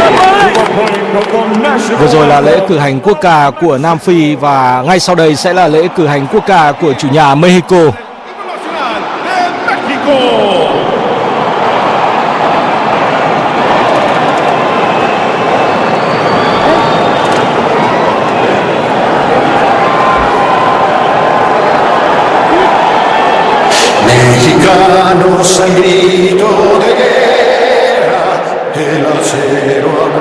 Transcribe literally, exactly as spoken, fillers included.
Vừa rồi là lễ cử hành quốc ca của Nam Phi và ngay sau đây sẽ là lễ cử hành quốc ca của chủ nhà Mexico. Mexicanos al grito de guerra, el acero